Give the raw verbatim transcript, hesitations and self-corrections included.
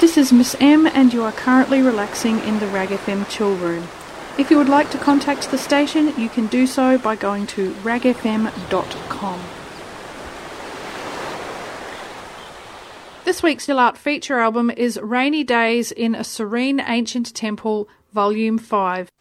This is Miss M, and you are currently relaxing in the Rag F M chill room. If you would like to contact the station, you can do so by going to rag f m dot com. This week's Hill Art feature album is Rainy Days in a Serene Ancient Temple, Volume five.